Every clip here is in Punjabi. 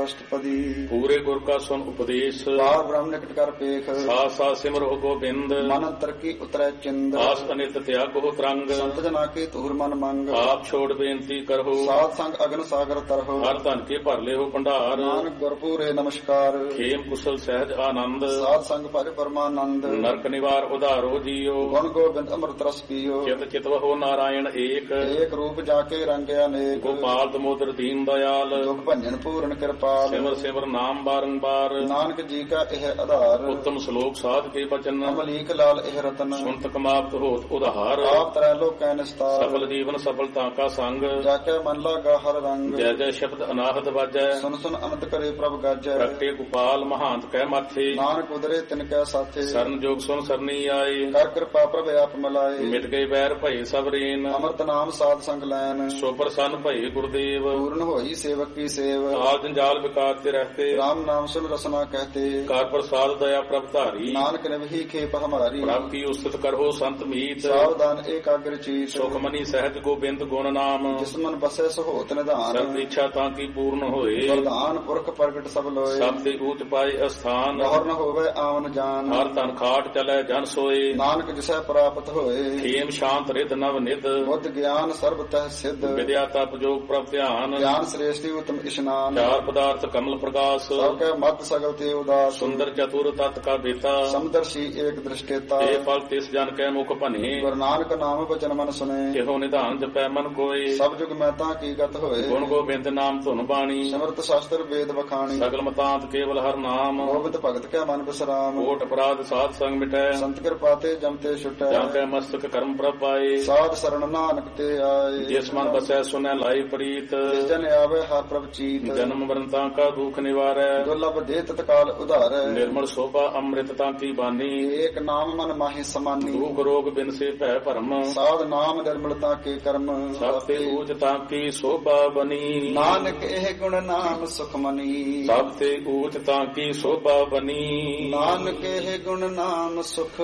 ਅਸ਼ਟਪਦੀ। ਪੂਰੇ ਗੁਰ ਕਾ ਸੁਨ ਉਪਦੇਸ਼, ਬਾਰ ਬ੍ਰਹਮ ਨਿਕਟ ਕਰ ਪੇਖ। ਸਾਥ ਸਾਥ ਸਿਮਰੋ ਗੋਬਿੰਦ, ਮਨ ਅੰਤਰ ਕੀ ਉਤਰੈ ਚਿੰਦ। ਆਸ ਅਨਿਤ ਤਿਆਗੋ ਤਰੰਗ, ਸੰਤ ਜਨਾ ਕੀ ਧੂਰ ਮਨ ਮੰਗ। ਆਪ ਛੋੜ ਬੇਨਤੀ ਕਰੋ, ਸਾਧ ਸੰਗ ਅਗਨ ਸਾਗਰ ਤਰਹੁ। ਹਰ ਧਨ ਕੇ ਭਰ ਲਿਓ ਭੰਡਾਰ, ਨਾਨਕ ਗੁਰਪੂਰੇ ਨਮਸਕਾਰ। ਖੇਮ ਕੁਸ਼ਲ ਸਹਿਜ ਆਨੰਦ, ਸਾਧ ਸੰਗ ਭਜ ਪਰਮਾਨੰਦ। ਨਰਕ ਨਿਵਾਰ ਉਧਾਰੋ ਜੀਓ, ਗੁਣ ਗੋਬਿੰਦ ਅੰਮ੍ਰਿਤ ਰਸ ਪੀਓ। ਚਿਤ ਚਿਤਵਹੁ ਨਾਰਾਇਣ ਏਕ, ਏਕ ਰੂਪ ਜਾ ਕੇ ਰੰਗਿਆ ਅਨੇਕ। ਗੋਪਾਲ ਦਮੋਦਰ ਦੀਨ ਦਇਆਲ, ਦੁਖ ਭੰਜਨ ਪੂਰਨ ਕਿਰਪਾਲ। ਸਿਮਰ ਸਿਮਰ ਨਾਮ ਬਾਰੰਬਾਰ, ਨਾਨਕ ਜੀ ਕਾ ਇਹ ਆਧਾਰ। ਉੱਤਮ ਸ਼ਲੋਕ ਸਾਧ ਕੇ ਬਚਨ, ਅਮਲੀਕ ਲਾਲ ਇਹ ਰਤਨ। ਸੁਨਤ ਕਮਾਪਤ ਹੋਤ ਉਧਾਰ, ਆਪ ਤਰੈ ਲੋਕੈ ਨਿਸਤਾਰ। ਸਫਲ ਜੀਵਨ ਸਫਲਤਾ ਕਾ ਸੰਗ, ਜਾ ਕੇ ਮਨ ਲਾਗਾ ਹਰ ਰੰਗ। ਜੈ ਜੈ ਸ਼ਬਦ ਅਨਾਹਦ ਵਾਜੈ, ਸੁਨ ਸੁਨ ਅਨੰਤ ਕਰੇ ਪ੍ਰਭ ਗਾਜੈ। ਪ੍ਰਗਟੇ ਗੋਪਾਲ ਮਹਾਂਤ ਕਹਿ ਮਾਥੇ, ਨਾਨਕ ਉਦਰੇ ਤਿਨ ਕੈ ਸਾਥੇ। ਸਰਨ ਜੋਗ ਸੁਨ ਸਰਨੀ ਆਏ, ਕਰ ਕਿਰਪਾ ਪ੍ਰਭ ਆਪ ਮਿਲਾਏ। ਮਿਟ ਗਏ ਬੈਰ ਭਏ ਸਭ ਰੇਨ, ਅੰਮ੍ਰਿਤ ਨਾਮ ਸਾਧ ਸੰਗ ਲੈਨ। ਸੋ ਪ੍ਰਸੰਨ ਭਏ ਗੁਰਦੇਵ, ਪੂਰਨ ਹੋਈ ਸੇਵਕ ਕੀ ਸੇਵ। ਆਲ ਜੰਜਾਲ ਵਿਕਾਰ ਤੇ ਰਹਤੇ, ਰਾਮ ਨਾਮ ਸੁਨ ਰਸਨਾ ਕਹਤੇ। ਕਰ ਪ੍ਰਸਾਦ ਦਇਆ ਪ੍ਰਭ ਧਾਰੀ, ਨਾਨਕ ਨਿਵਹੀ ਖੇਪ ਹਮਾਰੀ। ਪ੍ਰਭ ਕੀ ਉਸਤਤ ਕਰੋ ਸੰਤ ਮੀਤ, ਸਾਵਧਾਨ ਏਕਾਗਰ ਚੀਤ। ਸੁਖ ਮਨੀ ਸਹਿਜ ਗੋਬਿੰਦ ਗੁਣ ਨਾਮ, ਜਿਸ ਮਨ ਬਸੈ ਸਹੋਤ ਨਿਧਾਨ। ਸਰਬ ਇੱਛਾ ਤਾਂ ਕੀ ਪੂਰਨ ਹੋਏ, ਵਰਦਾਨ ਪੁਰਖ ਪ੍ਰਗਟ ਸਭ ਲੋਏ। ਸਭ ਤੇ ਊਚ ਪਾਏ ਅਸਥਾਨ, ਬਹੁਰ ਨ ਹੋਵੇ ਆਵਨ ਜਾਨ। ਹਰ ਧਨ ਖਾਟ ਚਲੈ ਜਨ ਸੋਏ, ਨਾਨਕ ਜਿਸੈ ਪ੍ਰਾਪਤ ਹੋਏ। ਖੇਮ ਸ਼ਾਂਤ ਰਿਧ ਨਵ ਨਿਧ, ਬੁੱਧ ਗਿਆਨ ਸਰਬ ਤਹਿ ਸਿੱਧ। ਵਿਦਿਆ ਤਪ ਜੋਗ ਪ੍ਰਭ ਧਿਆਨ, ਗਿਆਨ ਸ੍ਰੇਸ਼ਟੀ ਉਤਮ ਇਸ਼ਨਾਨ। ਚਾਰ ਪਦਾਰਥ ਕਮਲ ਪ੍ਰਕਾਸ਼, ਸਭ ਕੈ ਮਤ ਸਗਲ ਤੇ ਉਦਾਸ। ਸੁੰਦਰ ਚਤੁਰ ਤਤ ਕਾ ਬੇਤਾ, ਸਮਦਰਸ਼ੀ ਏਕ ਦ੍ਰਿਸ਼ਟੇਤਾ। ਇਹ ਫਲ ਤਿਸ ਜਨ ਕੈ ਮੁਖ ਭਨੇ, ਗੁਰੂ ਨਾਨਕ ਨਾਮ ਬਚਨ ਮਨ ਸੁਨੇ। ਕਿਹੋ ਨਿਧਾਨ ਜਪੈ ਮਨ ਕੋਏ, ਸਭ ਜੁਗ ਮੈਂ ਤਾਂ ਕੀ ਗਤ ਹੋਏ। ਗੁਣ ਗੋਬਿੰਦ ਨਾਮ ਧੁਨ ਬਾਣੀ, ਸਿਮਰਤ ਸ਼ਾਸਤਰ ਵੇਦ ਬਖਾਣੀ। ਸਗਲ ਮਤਾਂਤ ਕੇਵਲ ਹਰ ਨਾਮ, ਗੋਬਿੰਦ ਭਗਤ ਕੈ ਮਨ ਬਿਸਰਾਮ। ਕੋਟ ਅਪਰਾਧ ਸਾਧ ਸੰਗ ਮਿਟੈ, ਸੰਤ ਕਿਰਪਾ ਤੇ ਜਮ ਤੇ ਛੁਟੈ। ਜਾਂ ਕੈ ਮਸਤਕ ਕਰਮ ਪ੍ਰਭ ਪਾਏ, ਸਾਧ ਸਰਣ ਨਾਨਕ ਤੇ ਆਏ। ਜਿਸ ਮਨ ਬਸੈ ਸੁਨੈ ਲਾਈ ਪ੍ਰੀਤ, ਜਿਸ ਜਨ ਆਵੇ ਹਰ ਪ੍ਰਭ ਚੀਤ। ਜਨਮ ਮਰਨ ਤਾਂ ਕਾ ਦੁਖ ਨਿਵਾਰੈ, ਦੁਰਲਭ ਦੇ ਤਤਕਾਲ ਉਧਾਰੈ। ਨਿਰਮਲ ਸੋਭਾ ਅੰਮ੍ਰਿਤ ਤਾਂ ਕੀ ਬਾਨੀ, ਏਕ ਨਾਮ ਮਨ ਮਾਹੀ ਸਮਾਨੀ। ਦੁਖ ਰੋਗ ਬਿਨ ਸੇ ਭੈ ਭਰਮ, ਸਾਧ ਨਾਮ ਨਿਰਮਲਤਾ ਕੇ ਕਰਮ। ਸਭ ਤੇ ਊਚ ਤਾਂ ਕੀ ਸੋਭਾ ਬਨੀ, ਨਾਨਕ ਇਹ ਗੁਣ ਨਾਮ ਸੁਖ ਮਨੀ। ਸਭ ਤੇ ਊਚ ਤਾਂ ਕੀ ਸੋਭਾ ਬਨੀ, ਨਾਨਕ ਇਹ ਗੁਣ ਨਾਮ ਸੁਖ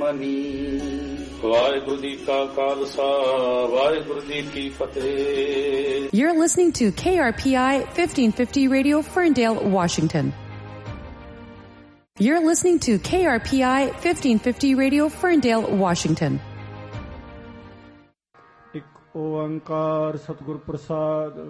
ਮਨੀ। ਵਾਹਿਗੁਰੂ ਜੀ ਕਾ ਖਾਲਸਾ, ਵਾਹਿਗੁਰੂ ਜੀ ਕੀ ਫਤਿਹ। You're listening to KRPI 1550 Radio, Ferndale, Washington. You're listening to KRPI 1550 Radio, Ferndale, Washington. ਇੱਕ ਓੰਕਾਰ ਸਤਿਗੁਰ ਪ੍ਰਸਾਦ।